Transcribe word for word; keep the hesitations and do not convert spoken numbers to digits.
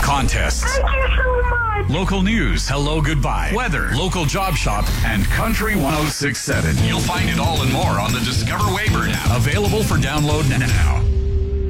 contests. Thank you so much. Local news, hello, goodbye, weather, local job shop, and Country one oh six point seven. You'll find it all and more on the Discover Wayburn app. Available for download now.